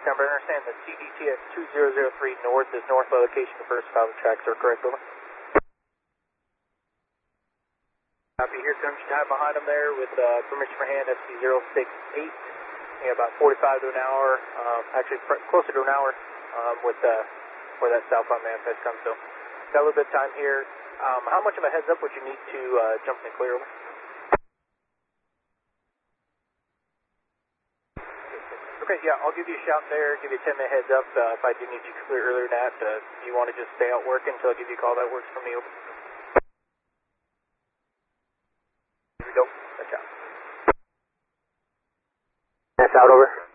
number. I understand the CDTS 2003 north is north location. The first 5 tracks are correct, over. Copy. Here comes your time behind them there with permission for hand FC068. Yeah, about 45 to an hour, actually closer to an hour with where that southbound manifest comes. So got a little bit of time here. How much of a heads up would you need to jump in clear, over? Okay, yeah, I'll give you a shout there, give you a 10-minute heads up if I do need you to clear earlier than that. If you want to just stay out working until I give you a call, that works for me, over. Here we go. That's out. That's out, over.